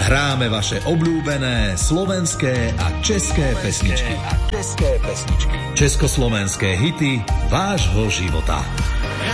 Hráme vaše obľúbené slovenské a české pesničky. Československé hity vášho života.